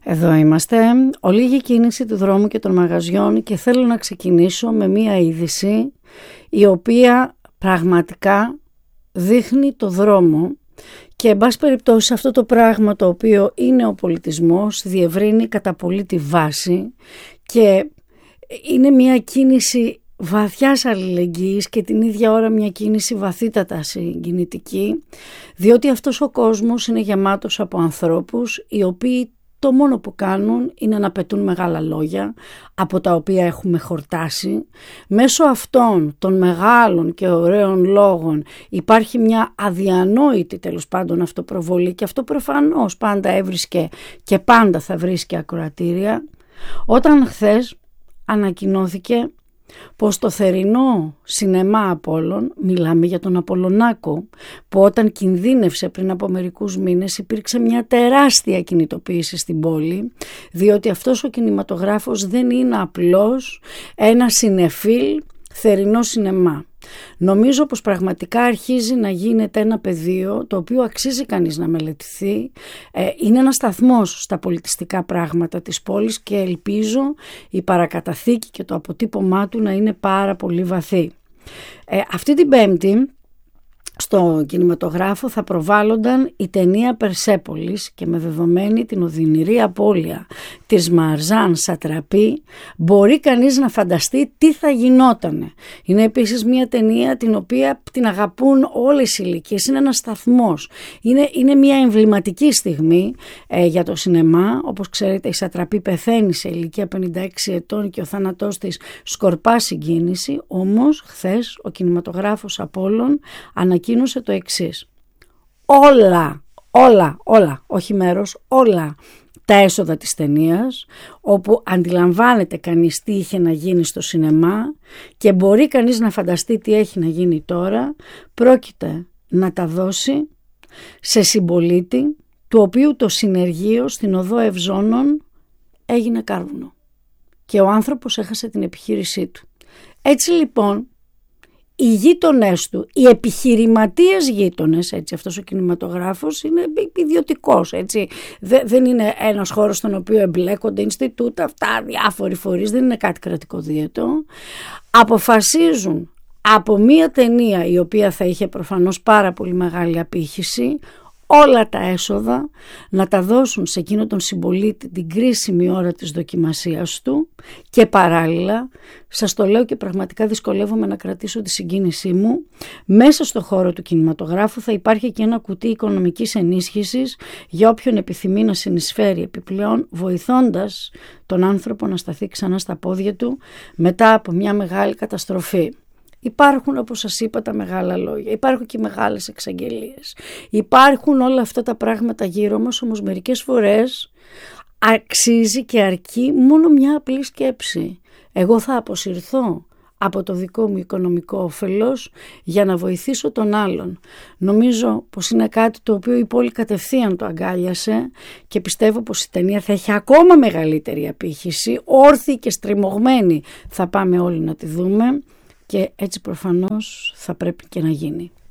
Εδώ είμαστε, ολίγη κίνηση του δρόμου και των μαγαζιών και θέλω να ξεκινήσω με μία είδηση η οποία πραγματικά δείχνει το δρόμο και εν πάση περιπτώσει αυτό το πράγμα το οποίο είναι ο πολιτισμός διευρύνει κατά πολύ τη βάση και είναι μία κίνηση βαθιάς αλληλεγγύης και την ίδια ώρα μια κίνηση βαθύτατα συγκινητική, διότι αυτός ο κόσμος είναι γεμάτος από ανθρώπους οι οποίοι το μόνο που κάνουν είναι να πετούν μεγάλα λόγια από τα οποία έχουμε χορτάσει. Μέσω αυτών των μεγάλων και ωραίων λόγων υπάρχει μια αδιανόητη τέλος πάντων αυτοπροβολή και αυτό προφανώς πάντα έβρισκε και πάντα θα βρίσκει ακροατήρια. Όταν χθες ανακοινώθηκε πως το θερινό σινεμά Απόλλων, μιλάμε για τον Απολλωνάκο, που όταν κινδύνευσε πριν από μερικούς μήνες υπήρξε μια τεράστια κινητοποίηση στην πόλη, διότι αυτός ο κινηματογράφος δεν είναι απλώς ένα συνεφίλ θερινό σινεμά. Νομίζω πως πραγματικά αρχίζει να γίνεται ένα πεδίο το οποίο αξίζει κανείς να μελετηθεί. Είναι ένας σταθμός στα πολιτιστικά πράγματα της πόλης και ελπίζω η παρακαταθήκη και το αποτύπωμά του να είναι πάρα πολύ βαθύ. Αυτή την Πέμπτη στο κινηματογράφο θα προβάλλονταν η ταινία Περσέπολης και με δεδομένη την οδυνηρή απώλεια της Μαρζάν Σατραπή μπορεί κανείς να φανταστεί τι θα γινότανε. Είναι επίσης μια ταινία την οποία την αγαπούν όλες οι ηλικίες, είναι ένας σταθμός, είναι μια εμβληματική στιγμή για το σινεμά. Όπως ξέρετε η Σατραπή πεθαίνει σε ηλικία 56 ετών και ο θάνατός της σκορπά συγκίνηση, όμως χθες ο κινηματογράφος Απόλλων ανακοίνωσε το εξής: όλα, όχι μέρος, όλα τα έσοδα της ταινίας, όπου αντιλαμβάνεται κανείς τι είχε να γίνει στο σινεμά και μπορεί κανείς να φανταστεί τι έχει να γίνει τώρα, πρόκειται να τα δώσει σε συμπολίτη του οποίου το συνεργείο στην οδό Ευζώνων έγινε κάρβουνο και ο άνθρωπος έχασε την επιχείρησή του. Έτσι λοιπόν οι γείτονες του, οι επιχειρηματίες γείτονες, έτσι, αυτός ο κινηματογράφος είναι ιδιωτικός, έτσι. Δεν είναι ένας χώρος στον οποίο εμπλέκονται Ινστιτούτα, αυτά, διάφοροι φορείς, δεν είναι κάτι κρατικό δίαιτο. Αποφασίζουν από μία ταινία η οποία θα είχε προφανώς πάρα πολύ μεγάλη απήχηση, όλα τα έσοδα να τα δώσουν σε εκείνο τον συμπολίτη την κρίσιμη ώρα της δοκιμασίας του και παράλληλα, σας το λέω και πραγματικά δυσκολεύομαι να κρατήσω τη συγκίνησή μου, μέσα στο χώρο του κινηματογράφου θα υπάρχει και ένα κουτί οικονομικής ενίσχυσης για όποιον επιθυμεί να συνεισφέρει επιπλέον, βοηθώντας τον άνθρωπο να σταθεί ξανά στα πόδια του μετά από μια μεγάλη καταστροφή. Υπάρχουν, όπως σας είπα, τα μεγάλα λόγια, υπάρχουν και μεγάλες εξαγγελίες, υπάρχουν όλα αυτά τα πράγματα γύρω μας, όμως μερικές φορές αξίζει και αρκεί μόνο μια απλή σκέψη. Εγώ θα αποσυρθώ από το δικό μου οικονομικό όφελος για να βοηθήσω τον άλλον. Νομίζω πως είναι κάτι το οποίο η πόλη κατευθείαν το αγκάλιασε και πιστεύω πως η ταινία θα έχει ακόμα μεγαλύτερη απήχηση, όρθιοι και στριμωγμένοι θα πάμε όλοι να τη δούμε. Και έτσι προφανώς θα πρέπει και να γίνει.